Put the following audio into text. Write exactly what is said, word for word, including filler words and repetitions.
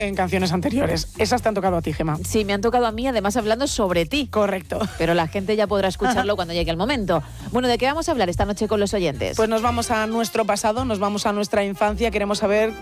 en canciones anteriores. Esas te han tocado a ti, Gemma. Sí, me han tocado a mí, además hablando sobre ti. Correcto. Pero la gente ya podrá escucharlo cuando llegue el momento. Bueno, ¿de qué vamos a hablar esta noche con los oyentes? Pues nos vamos a nuestro pasado, nos vamos a nuestra infancia, queremos saber